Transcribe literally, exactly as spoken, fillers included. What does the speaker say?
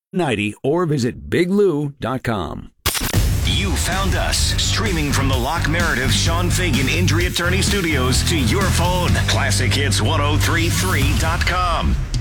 ninety or visit big lou dot com. You found us streaming from the Locke Meredith Sean Fagan Injury Attorney Studios to your phone. classic hits ten thirty-three dot com.